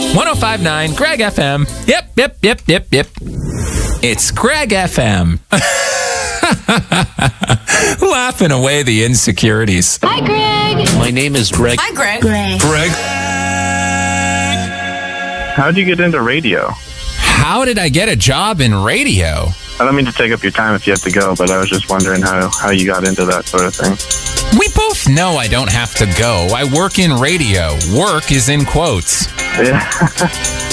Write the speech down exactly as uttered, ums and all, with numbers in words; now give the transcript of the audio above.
one oh five point nine Greg F M. Yep, yep, yep, yep, yep. It's Greg F M. Laughing away the insecurities. Hi, Greg. My name is Greg. Hi, Greg. Greg. Greg. How'd you get into radio? How did I get a job in radio? I don't mean to take up your time if you have to go, but I was just wondering how, how you got into that sort of thing. We both know I don't have to go. I work in radio. Work is in quotes. Yeah.